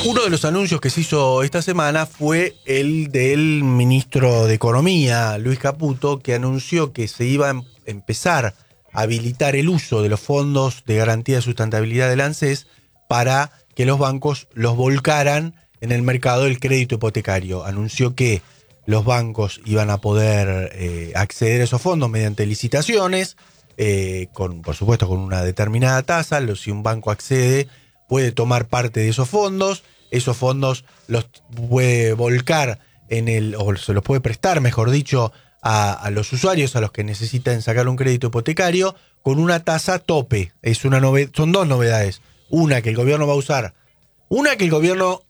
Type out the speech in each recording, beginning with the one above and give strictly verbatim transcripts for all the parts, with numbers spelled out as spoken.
Uno de los anuncios que se hizo esta semana fue el del ministro de Economía, Luis Caputo, que anunció que se iba a empezar a habilitar el uso de los fondos de garantía de sustentabilidad del ANSES para que los bancos los volcaran en el mercado del crédito hipotecario. Anunció que los bancos iban a poder eh, acceder a esos fondos mediante licitaciones, eh, con, por supuesto con una determinada tasa. Si un banco accede, puede tomar parte de esos fondos. Esos fondos los puede volcar en el, o se los puede prestar, mejor dicho, a, a los usuarios, a los que necesitan sacar un crédito hipotecario, con una tasa tope. Es una noved- son dos novedades. Una que el gobierno va a usar. Una que el gobierno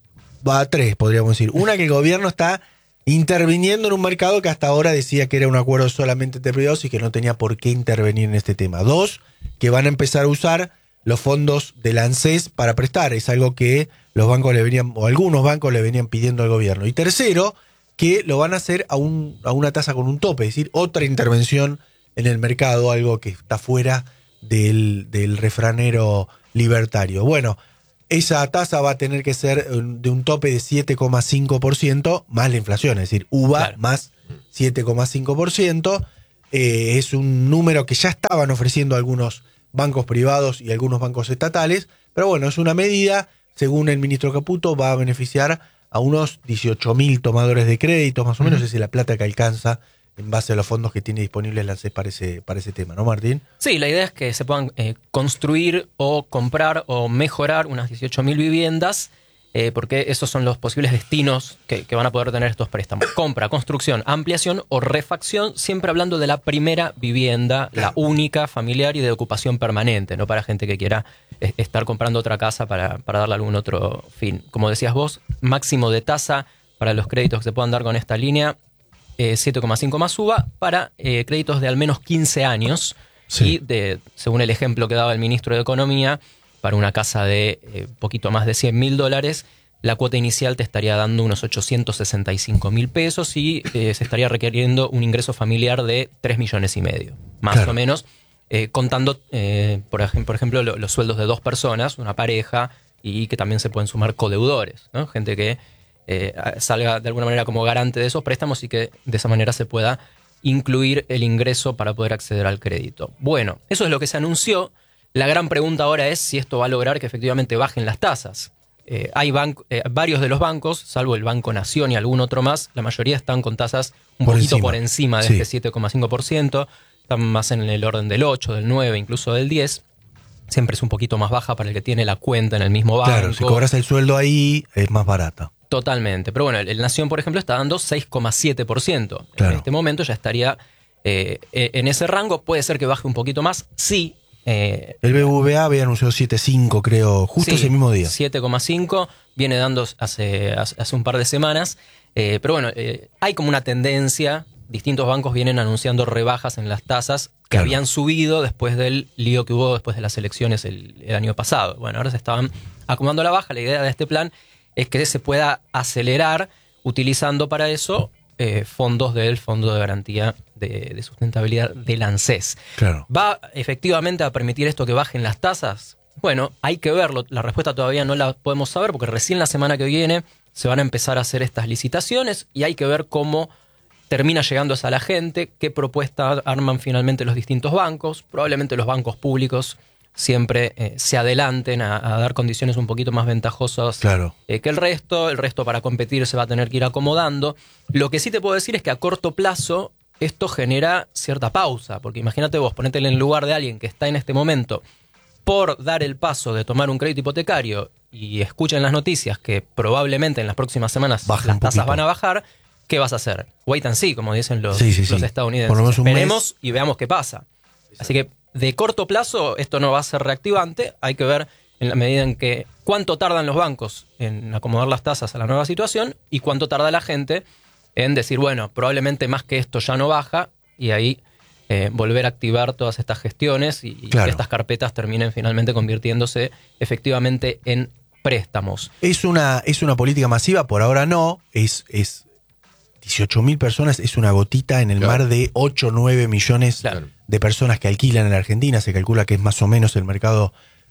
va a tres, podríamos decir. Una que el gobierno está interviniendo en un mercado que hasta ahora decía que era un acuerdo solamente entre privados y que no tenía por qué intervenir en este tema. Dos, que van a empezar a usar los fondos del ANSES para prestar. Es algo que los bancos le venían, o algunos bancos le venían pidiendo al gobierno. Y tercero, que lo van a hacer a, un, a una tasa con un tope, es decir, otra intervención en el mercado, algo que está fuera del, del refranero libertario. Bueno, esa tasa va a tener que ser de un tope de siete coma cinco por ciento más la inflación, es decir, U V A claro. más siete coma cinco por ciento. Eh, es un número que ya estaban ofreciendo algunos bancos privados y algunos bancos estatales, pero bueno, es una medida, según el ministro Caputo, va a beneficiar a unos dieciocho mil tomadores de créditos, más o menos, uh-huh. es la plata que alcanza en base a los fondos que tiene disponibles la ANSES para ese, para ese tema, ¿no, Martín? Sí, la idea es que se puedan eh, construir o comprar o mejorar unas dieciocho mil viviendas, eh, porque esos son los posibles destinos que, que van a poder tener estos préstamos. Compra, construcción, ampliación o refacción, siempre hablando de la primera vivienda, claro. la única, familiar y de ocupación permanente, no para gente que quiera eh, estar comprando otra casa para, para darle algún otro fin. Como decías vos, máximo de tasa para los créditos que se puedan dar con esta línea, eh, siete coma cinco más U V A, para eh, créditos de al menos quince años. Sí. Y de, según el ejemplo que daba el ministro de Economía, para una casa de eh, poquito más de cien mil dólares, la cuota inicial te estaría dando unos ochocientos sesenta y cinco mil pesos y eh, se estaría requiriendo un ingreso familiar de tres millones y medio, más claro. o menos, eh, contando, eh, por, ej- por ejemplo, lo, los sueldos de dos personas, una pareja, y que también se pueden sumar codeudores, ¿no? Gente que eh, salga de alguna manera como garante de esos préstamos y que de esa manera se pueda incluir el ingreso para poder acceder al crédito. Bueno, eso es lo que se anunció. La gran pregunta ahora es si esto va a lograr que efectivamente bajen las tasas. Eh, hay banco, eh, varios de los bancos, salvo el Banco Nación y algún otro más, la mayoría están con tasas un por poquito encima. por encima de sí. este siete coma cinco por ciento, están más en el orden del ocho, del nueve, incluso del diez. Siempre es un poquito más baja para el que tiene la cuenta en el mismo banco. Claro, si cobras el sueldo ahí, es más barata. Totalmente. Pero bueno, el Nación, por ejemplo, está dando seis coma siete por ciento. Claro. En este momento ya estaría eh, en ese rango. Puede ser que baje un poquito más, sí. Eh, el B B V A había anunciado siete coma cinco, creo, justo sí, ese mismo día. siete coma cinco, viene dando hace, hace un par de semanas. Eh, pero bueno, eh, hay como una tendencia. Distintos bancos vienen anunciando rebajas en las tasas que claro. habían subido después del lío que hubo después de las elecciones el, el año pasado. Bueno, ahora se estaban acomodando a la baja. La idea de este plan es que se pueda acelerar utilizando para eso eh, fondos del Fondo de Garantía de, de Sustentabilidad del ANSES. Claro. ¿Va efectivamente a permitir esto que bajen las tasas? Bueno, hay que verlo. La respuesta todavía no la podemos saber porque recién la semana que viene se van a empezar a hacer estas licitaciones y hay que ver cómo termina llegándose a la gente, qué propuesta arman finalmente los distintos bancos. Probablemente los bancos públicos siempre eh, se adelanten a, a dar condiciones un poquito más ventajosas claro. eh, que el resto. El resto para competir se va a tener que ir acomodando. Lo que sí te puedo decir es que a corto plazo esto genera cierta pausa, porque imagínate vos, ponétele en lugar de alguien que está en este momento por dar el paso de tomar un crédito hipotecario y escuchan las noticias que probablemente en las próximas semanas Baja las tasas van a bajar. ¿Qué vas a hacer? Wait and see, como dicen los, sí, sí, los sí. estadounidenses. Esperemos y veamos qué pasa. Así que de corto plazo esto no va a ser reactivante. Hay que ver en la medida en que cuánto tardan los bancos en acomodar las tasas a la nueva situación y cuánto tarda la gente en decir, bueno, probablemente más que esto ya no baja, y ahí eh, volver a activar todas estas gestiones y, y claro. que estas carpetas terminen finalmente convirtiéndose efectivamente en préstamos. Es una, es una política masiva, por ahora no, es... es dieciocho mil personas es una gotita en el claro. mar de ocho o nueve millones claro. de personas que alquilan en la Argentina. Se calcula que es más o menos el mercado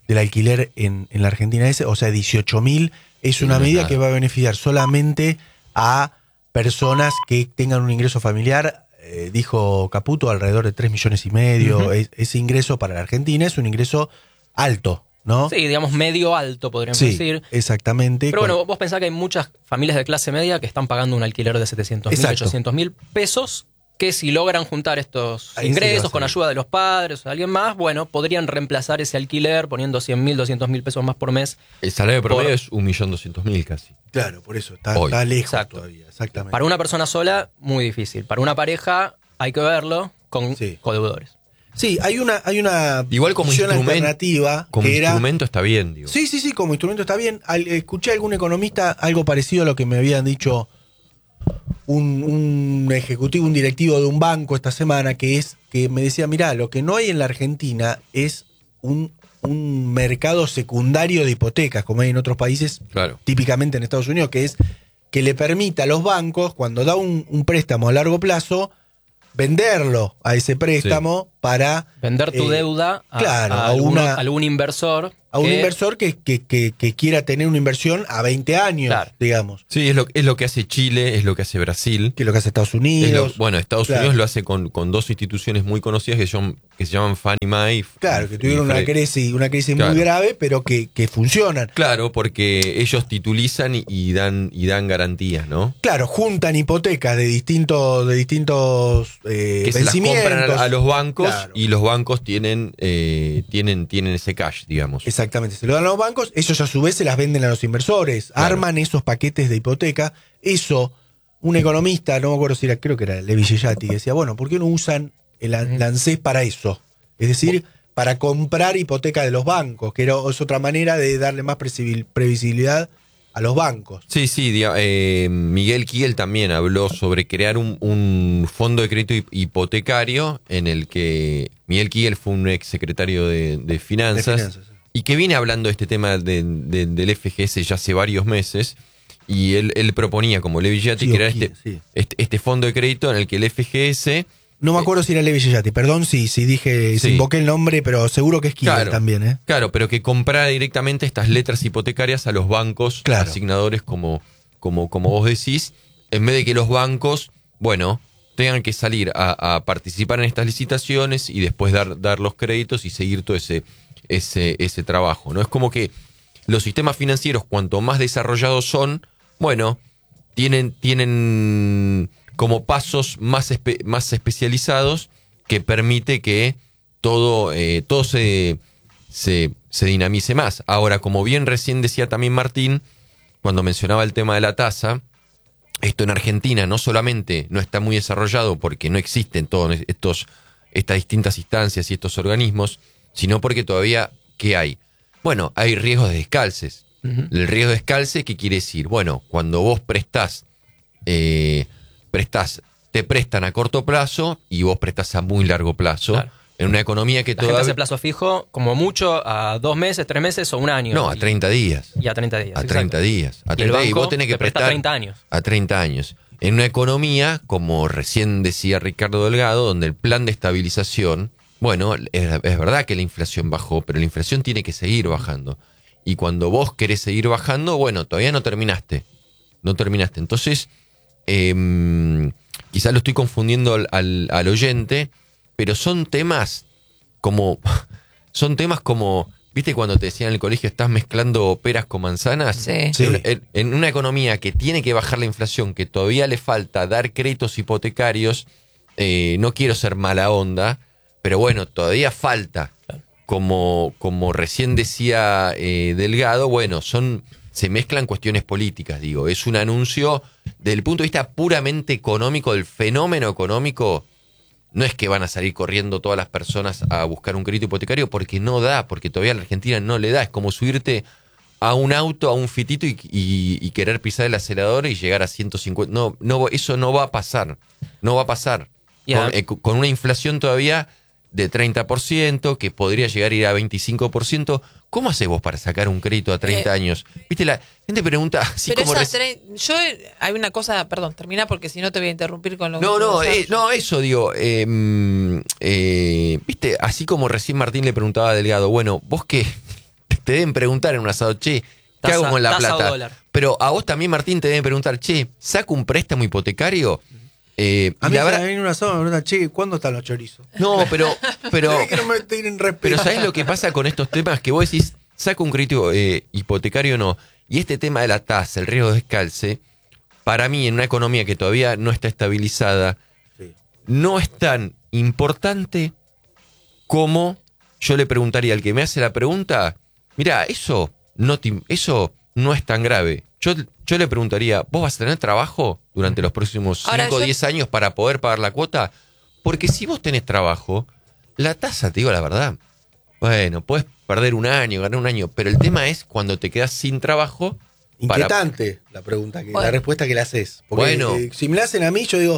del alquiler en, en la Argentina es, o sea, dieciocho mil, es una no es medida nada. que va a beneficiar solamente a personas que tengan un ingreso familiar, eh, dijo Caputo, alrededor de tres millones y medio. Uh-huh. Es, ese ingreso para la Argentina es un ingreso alto, ¿no? Sí, digamos medio alto, podríamos Sí, decir. exactamente. Pero Con- bueno, vos pensás que hay muchas familias de clase media que están pagando un alquiler de setecientos mil, Exacto. ochocientos mil pesos, que si logran juntar estos Ahí se le va a ingresos con salir. ayuda de los padres o de alguien más, bueno, podrían reemplazar ese alquiler poniendo cien mil, doscientos mil pesos más por mes. El salario promedio Por- es un millón doscientos mil casi. Claro, por eso, está, Hoy. está lejos Exacto. todavía, exactamente. Para una persona sola, muy difícil. Para una pareja, hay que verlo con Sí. codeudores. Sí, hay una, hay una Igual como opción instrumen- alternativa Como que era. instrumento está bien, digo. Sí, sí, sí, como instrumento está bien. Al- escuché a algún economista algo parecido a lo que me habían dicho un, un ejecutivo, un directivo de un banco esta semana, que es que me decía, mirá, lo que no hay en la Argentina es un, un mercado secundario de hipotecas, como hay en otros países, Claro. típicamente en Estados Unidos, que es que le permita a los bancos, cuando da un, un préstamo a largo plazo, venderlo a ese préstamo para Vender tu eh, deuda a, claro, a a alguno- una- a algún inversor. a un que- inversor que, que, que, que quiera tener una inversión a veinte años, Claro. digamos, Sí, es lo, es lo que hace Chile, es lo que hace Brasil. que es lo que hace Estados Es lo- Unidos. bueno, Estados Claro. Unidos lo hace con, con dos instituciones muy conocidas que, son, que se llaman Fannie Mae. y- Claro, que y tuvieron una Freddie. crisis, una crisis Claro. muy grave, pero que, que funcionan. Claro, porque ellos titulizan y, y dan y dan garantías, ¿no? Claro, juntan hipotecas de distintos, de distintos eh, Que se las vencimientos. compran a, a los bancos Claro. y los bancos tienen, eh, tienen, tienen ese cash, digamos. Exactamente, se lo dan a los bancos, ellos a su vez se las venden a los inversores, Claro. arman esos paquetes de hipoteca. Eso, un economista, no me acuerdo si era, creo que era Levi Yeyati, que decía, bueno, ¿por qué no usan el an- la ANSES para eso? Es decir, para comprar hipoteca de los bancos, que era, es otra manera de darle más previsibil- previsibilidad a los bancos. Sí, sí, dia- eh, Miguel Kiel también habló sobre crear un, un fondo de crédito hip- hipotecario en el que Miguel Kiel fue un ex secretario de, de finanzas, De finanzas, sí. y que viene hablando de este tema de- de- del F G S ya hace varios meses, y él, él proponía como Levi Yeyati Sí, crear o Kiel, este, sí. este, este fondo de crédito en el que el F G S... No me acuerdo si era Levi Yeyati, perdón si, si dije, si Sí. invoqué el nombre, pero seguro que es Kiel Claro. también, ¿eh? Claro, pero que comprara directamente estas letras hipotecarias a los bancos Claro. asignadores, como, como, como vos decís, en vez de que los bancos, bueno, tengan que salir a, a participar en estas licitaciones y después dar, dar los créditos y seguir todo ese, ese, ese trabajo, ¿no? Es como que los sistemas financieros, cuanto más desarrollados son, bueno, tienen, tienen como pasos más, espe- más especializados que permite que todo, eh, todo se, se, se dinamice más. Ahora, como bien recién decía también Martín, cuando mencionaba el tema de la tasa, esto en Argentina no solamente no está muy desarrollado porque no existen todos estos, estas distintas instancias y estos organismos, sino porque todavía, ¿qué hay? Bueno, hay riesgos de descalces. Ujú. El riesgo de descalce, ¿qué quiere decir? Bueno, cuando vos prestás, eh, prestás, te prestan a corto plazo y vos prestás a muy largo plazo, Claro. en una economía que La gente todavía... hace plazo fijo, como mucho, a dos meses, tres meses o un año. No, a treinta días. Y a treinta días. A exacto. treinta días. A Y el treinta días. Y banco vos tenés que te presta prestar treinta años. a treinta años. En una economía, como recién decía Ricardo Delgado, donde el plan de estabilización, bueno, es, es verdad que la inflación bajó, pero la inflación tiene que seguir bajando. Y cuando vos querés seguir bajando, bueno, todavía no terminaste. No terminaste. Entonces, eh, quizás lo estoy confundiendo al, al, al oyente, pero son temas como... Son temas como... ¿Viste cuando te decían en el colegio estás mezclando peras con manzanas? Sí. Sí. En, en- en una economía que tiene que bajar la inflación, que todavía le falta dar créditos hipotecarios, eh, no quiero ser mala onda, pero bueno, todavía falta. Como, como recién decía eh, Delgado, bueno, son se mezclan cuestiones políticas, digo. Es un anuncio desde el punto de vista puramente económico, del fenómeno económico. No es que van a salir corriendo todas las personas a buscar un crédito hipotecario porque no da, porque todavía la Argentina no le da. Es como subirte a un auto, a un fitito y, y- y querer pisar el acelerador y llegar a ciento cincuenta. No, no, eso no va a pasar. No va a pasar. Ya. Con, eh, con una inflación todavía de treinta por ciento, que podría llegar a ir a veinticinco por ciento. ¿Cómo haces vos para sacar un crédito a treinta Eh, años? Viste, la gente pregunta así Pero como... esa reci- tre- yo hay una cosa, perdón, termina porque si no te voy a interrumpir con lo que No, tú no, decías. eh, no, eso digo. eh, mm, eh, Viste, así como recién Martín le preguntaba a Delgado, bueno, vos qué, te deben preguntar en un asado, che, ¿qué Tasa- hago con la tasa o plata? dólar. Pero a vos también, Martín, te deben preguntar, che, ¿saco un préstamo hipotecario? Eh, A y mí la se verdad- me viene una sola, me preguntan, che, ¿cuándo están los chorizos? no, pero, pero, que no me tienen respeto. pero ¿sabés lo que pasa con estos temas? Que vos decís, saco un crédito eh, hipotecario o no. Y este tema de la tasa, el riesgo de descalce, para mí, en una economía que todavía no está estabilizada, Sí. no es tan importante como yo le preguntaría al que me hace la pregunta, mira, eso no, te- eso no es tan grave. Yo, yo le preguntaría, ¿vos vas a tener trabajo durante los próximos Ahora, cinco o yo- diez años para poder pagar la cuota? Porque si vos tenés trabajo, la tasa, te digo la verdad, bueno, puedes perder un año, ganar un año, pero el tema es cuando te quedas sin trabajo. para- Inquietante la pregunta, que, Bueno. la respuesta que le haces. Porque Bueno. eh, si me la hacen a mí, yo digo,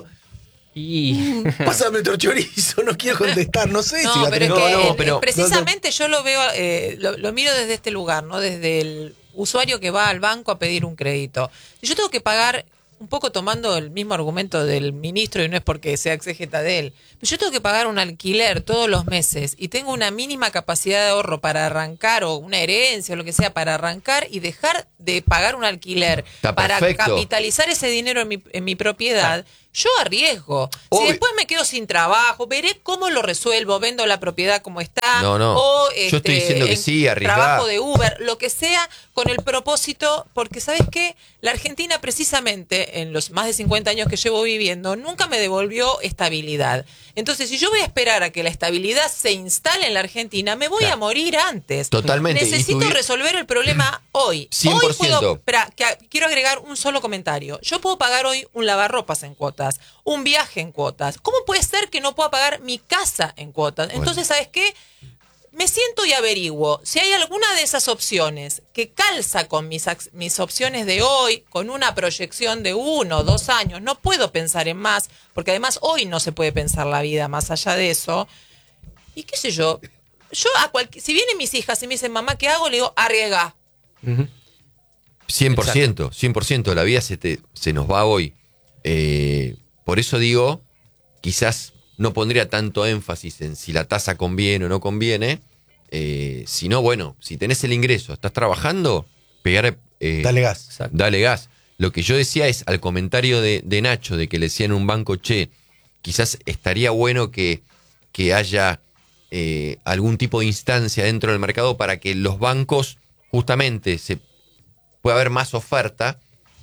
Y pásame otro chorizo, no quiero contestar, no sé si No, va a pero es tener No, que no, eh, pero- precisamente yo lo veo, eh, lo, lo miro desde este lugar, ¿no? Desde el usuario que va al banco a pedir un crédito. Si yo tengo que pagar, un poco tomando el mismo argumento del ministro, y no es porque sea exégeta de él, pero yo tengo que pagar un alquiler todos los meses y tengo una mínima capacidad de ahorro para arrancar, o una herencia o lo que sea, para arrancar y dejar de pagar un alquiler Está para perfecto. capitalizar ese dinero en mi, en mi propiedad, yo arriesgo. Obvio. Si después me quedo sin trabajo, veré cómo lo resuelvo, vendo la propiedad como está, No, no. o Yo estoy diciendo que en sí, arriesgá. trabajo de Uber, lo que sea, con el propósito, porque ¿sabes qué? La Argentina precisamente, en los más de cincuenta años que llevo viviendo, nunca me devolvió estabilidad. Entonces, si yo voy a esperar a que la estabilidad se instale en la Argentina, me voy Claro. a morir antes. Totalmente. Y Necesito tuvi- resolver el problema hoy. cien por Hoy ciento. puedo, espera, que a- quiero agregar un solo comentario. Yo puedo pagar hoy un lavarropas en cuotas, un viaje en cuotas. ¿Cómo puede ser que no pueda pagar mi casa en cuotas? Entonces, ¿sabes qué? Me siento y averiguo si hay alguna de esas opciones que calza con mis, ac- mis opciones de hoy, con una proyección de uno o dos años. No puedo pensar en más, porque además hoy no se puede pensar la vida más allá de eso. Y qué sé yo, yo a cualquier, si vienen mis hijas y me dicen, mamá, ¿qué hago? Le digo, arriesga. Ujú. cien por ciento, cien por ciento, la vida se, te, se nos va hoy. Eh, por eso digo, quizás no pondría tanto énfasis en si la tasa conviene o no conviene, eh, sino, bueno, si tenés el ingreso, estás trabajando, pegar, eh, Dale gas. Exacto. dale gas. Lo que yo decía es, al comentario de, de Nacho, de que le decían en un banco, che, quizás estaría bueno que, que haya eh, algún tipo de instancia dentro del mercado para que los bancos justamente se pueda haber más oferta.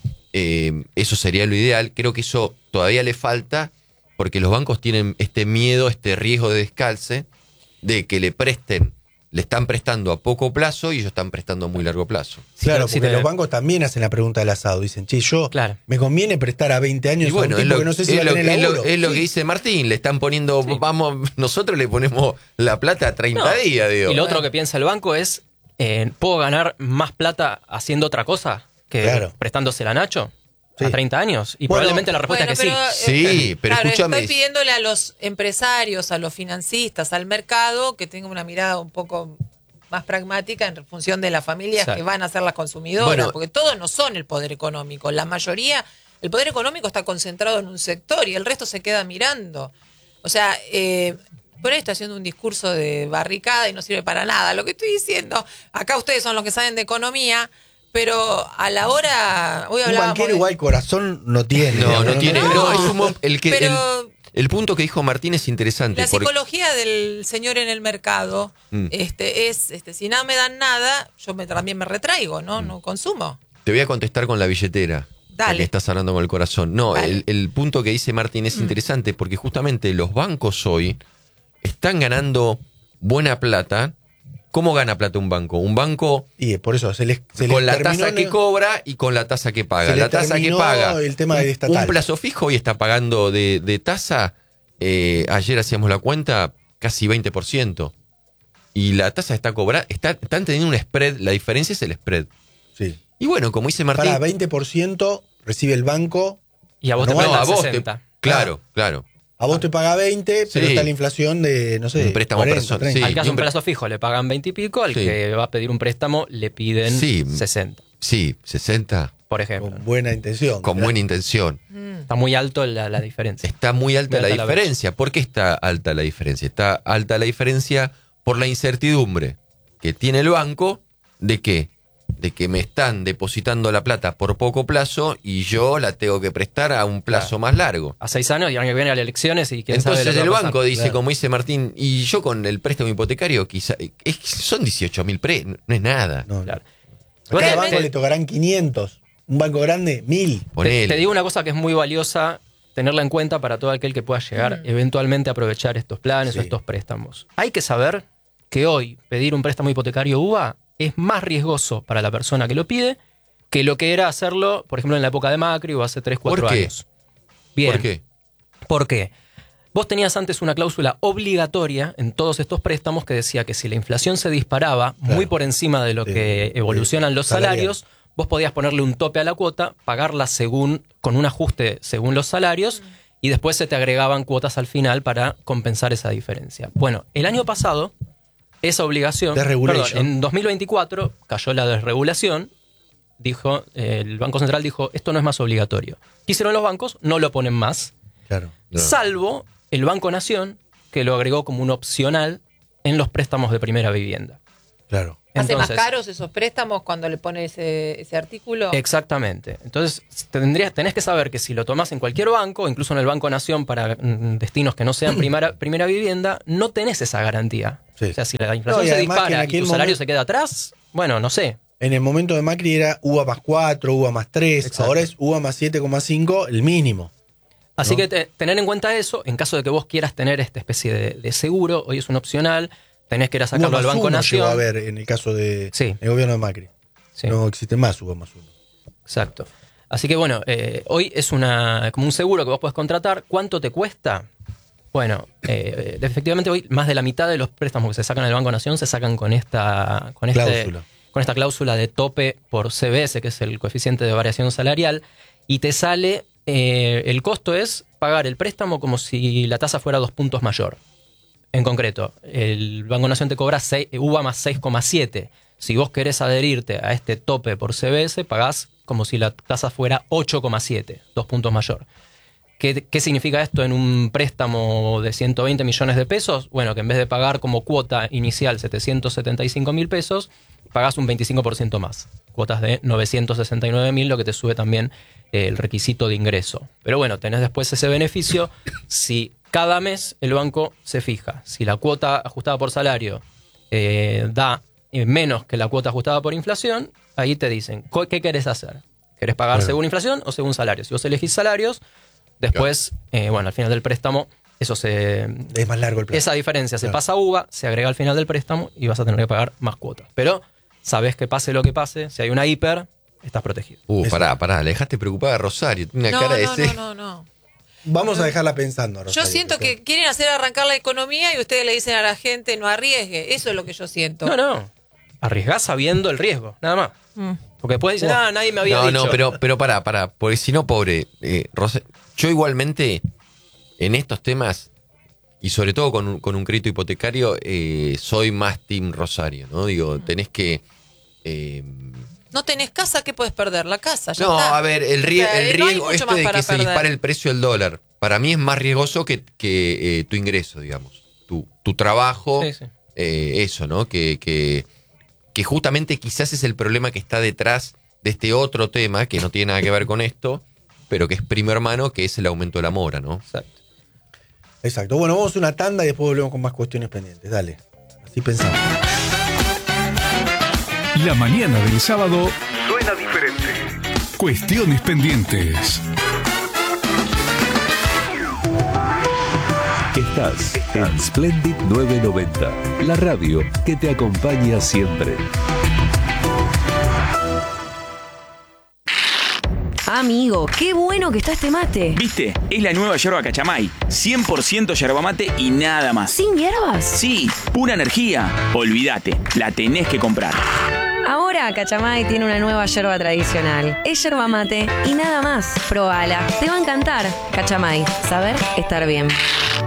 Eh, eso sería lo ideal. Creo que eso todavía le falta porque los bancos tienen este miedo, este riesgo de descalce, de que le presten, le están prestando a poco plazo y ellos están prestando a muy largo plazo. Claro, Sí, porque te- los bancos también hacen la pregunta del asado. Dicen, che, yo Claro. me conviene prestar a veinte años Y bueno, a un es tipo lo, que no sé si es va a lo- tener es lo- laburo. es lo que Sí. dice Martín, le están poniendo, vamos, nosotros le ponemos la plata a treinta No. días, digo. Y lo otro que piensa el banco es, eh, ¿puedo ganar más plata haciendo otra cosa que Claro. prestándosela a Nacho? Sí. A treinta años. Y Bueno, probablemente la respuesta Bueno, es que pero, sí. eh, Sí, pero claro, escúchame. Estoy pidiéndole a los empresarios, a los financistas, al mercado, que tengan una mirada un poco más pragmática en función de las familias Exacto. que van a ser las consumidoras, Bueno. porque todos no son el poder económico. La mayoría, el poder económico está concentrado en un sector y el resto se queda mirando. O sea, eh, por ahí estoy haciendo un discurso de barricada y no sirve para nada. Lo que estoy diciendo, acá ustedes son los que saben de economía, pero a la hora... Hoy Un hablábamos banquero de- igual corazón no tiene. No, digamos, no tiene, no. no, es un mo- el que Pero- el, el punto que dijo Martín es interesante. La porque- psicología del señor en el mercado Mm. este, es, este, si no me dan nada, yo me, también me retraigo, ¿no? No consumo. Te voy a contestar con la billetera. Dale. ya que estás hablando con el corazón. No, Dale. el, el punto que dice Martín es Mm. interesante porque justamente los bancos hoy están ganando buena plata. ¿Cómo gana plata un banco? Un banco Y por eso se les, se les con la terminó tasa que en- cobra y con la tasa que paga. Se le La tasa que terminó paga. el tema de un- estatal. Un plazo fijo hoy está pagando de, de tasa, eh, ayer hacíamos la cuenta, casi veinte por ciento. Y la tasa está cobrada, está, están teniendo un spread, la diferencia es el spread. Sí. Y bueno, como dice Martín. Para veinte por ciento recibe el banco, Y a vos No, te no, prestan a vos te- sesenta. claro, claro. a vos te paga veinte, pero Sí. está la inflación de, no sé, Un préstamo cuarenta, personal, treinta. sí. Al que hace y un un pre- plazo fijo le pagan veinte y pico, al Sí. que va a pedir un préstamo le piden Sí. sesenta, Sí, sesenta, por ejemplo. Con buena intención. con buena intención. Está muy alto la, la diferencia. Está muy alta Muy la alta la diferencia. ¿Por qué está alta la diferencia? Está alta la diferencia por la incertidumbre que tiene el banco ¿De qué? De que me están depositando la plata por poco plazo y yo la tengo que prestar a un plazo claro. más largo. A seis años y el año que viene a las elecciones y quién Entonces sabe el banco banco dice, claro. como dice Martín, y yo con el préstamo hipotecario quizá es, son dieciocho mil pre, no es nada. No, claro. A cada Te- banco te- le tocarán quinientos. Un banco grande, mil. Te, te digo una cosa que es muy valiosa tenerla en cuenta para todo aquel que pueda llegar mm. eventualmente a aprovechar estos planes sí. o estos préstamos. Hay que saber que hoy pedir un préstamo hipotecario U V A es más riesgoso para la persona que lo pide que lo que era hacerlo, por ejemplo, en la época de Macri o hace tres, cuatro ¿Por qué? años. Bien. ¿Por qué? ¿Por qué? Vos tenías antes una cláusula obligatoria en todos estos préstamos que decía que si la inflación se disparaba claro. muy por encima de lo de, que evolucionan de, los salarial. salarios, vos podías ponerle un tope a la cuota, pagarla según con un ajuste según los salarios y después se te agregaban cuotas al final para compensar esa diferencia. Bueno, el año pasado esa obligación, perdón, en dos mil veinticuatro cayó la desregulación, dijo eh, el Banco Central dijo, esto no es más obligatorio. ¿Qué hicieron los bancos? No lo ponen más. Claro. No. Salvo el Banco Nación, que lo agregó como un opcional en los préstamos de primera vivienda. Claro. ¿Hace Entonces, más caros esos préstamos cuando le pone ese, ese artículo? Exactamente. Entonces, tendrías, tenés que saber que si lo tomás en cualquier banco, incluso en el Banco Nación para mm, destinos que no sean primera, primera vivienda, no tenés esa garantía. Sí. O sea, si la inflación No, y se además que en dispara y aquel tu salario momento- se queda atrás, bueno, no sé. En el momento de Macri era U V A más cuatro, U V A más tres, Exacto. ahora es U V A más siete coma cinco, el mínimo. Así ¿no? que te- tener en cuenta eso, en caso de que vos quieras tener esta especie de, de seguro, hoy es un opcional, tenés que ir a U V A sacarlo más al Banco uno Nación. llegó a haber en el caso del Sí. gobierno de Macri. Sí. No existe más U V A más uno. Exacto. Así que bueno, eh, hoy es una como un seguro que vos podés contratar. ¿Cuánto te cuesta? Bueno, eh, efectivamente hoy más de la mitad de los préstamos que se sacan del Banco Nación se sacan con esta, con este, Cláusula. con esta cláusula de tope por C B S, que es el coeficiente de variación salarial, y te sale, eh, el costo es pagar el préstamo como si la tasa fuera dos puntos mayor. En concreto, el Banco Nación te cobra seis, U V A más seis coma siete. Si vos querés adherirte a este tope por C B S, pagás como si la tasa fuera ocho coma siete, dos puntos mayor. ¿Qué, ¿Qué significa esto en un préstamo de ciento veinte millones de pesos? Bueno, que en vez de pagar como cuota inicial setecientos setenta y cinco mil pesos, pagás un veinticinco por ciento más. Cuotas de novecientos sesenta y nueve mil, lo que te sube también eh, el requisito de ingreso. Pero bueno, tenés después ese beneficio si cada mes el banco se fija. Si la cuota ajustada por salario eh, da eh, menos que la cuota ajustada por inflación, ahí te dicen, ¿qué querés hacer? ¿Querés pagar Bueno. según inflación o según salario? Si vos elegís salarios, después, eh, bueno, al final del préstamo, eso se, Es más largo el plazo. esa diferencia se Claro. pasa a U V A, se agrega al final del préstamo y vas a tener que pagar más cuotas. Pero sabés que pase lo que pase, si hay una hiper, estás protegido. Uh, Eso. pará, pará, le dejaste preocupada a Rosario. Tiene una No, cara de no, ese. no, no, no. Vamos a dejarla pensando. Yo Rosario, siento porque- que quieren hacer arrancar la economía y ustedes le dicen a la gente no arriesgue. Eso es lo que yo siento. No, no. Arriesgás sabiendo el riesgo, nada más. Mm. Porque después dicen, ah, nadie me había No, dicho. no, pero, pero pará, pará. Porque si no, pobre. eh, Rosa- yo igualmente, en estos temas, y sobre todo con un, con un crédito hipotecario, eh, soy más Team Rosario, ¿no? Digo, tenés que. eh, No tenés casa, ¿qué puedes perder? La casa, ya no, está. a ver, el, rie- O sea, el no hay riesgo mucho este más de para que se perder. dispare el precio del dólar, para mí es más riesgoso que, que eh, tu ingreso, digamos. Tu, tu trabajo, Sí, sí. eh, eso, ¿no? Que, que, que justamente quizás es el problema que está detrás de este otro tema, que no tiene nada que ver con esto, pero que es primo hermano, que es el aumento de la mora, ¿no? Exacto. Exacto. Bueno, vamos a una tanda y después volvemos con más cuestiones pendientes. Dale. Así pensamos. La mañana del sábado, Suena diferente. cuestiones pendientes. Estás en Splendid novecientos noventa, la radio que te acompaña siempre. Amigo, qué bueno que está este mate. ¿Viste? Es la nueva yerba Cachamay. cien por ciento yerba mate y nada más. ¿Sin hierbas? Sí, pura energía. Olvídate, la tenés que comprar. Ahora Cachamay tiene una nueva yerba tradicional. Es yerba mate y nada más. Probala, te va a encantar. Cachamay, saber estar bien.